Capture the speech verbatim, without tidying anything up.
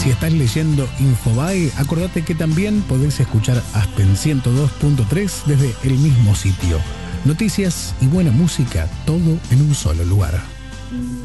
Si estás leyendo Infobae, acordate que también podés escuchar Aspen ciento dos punto tres desde el mismo sitio. Noticias y buena música, todo en un solo lugar.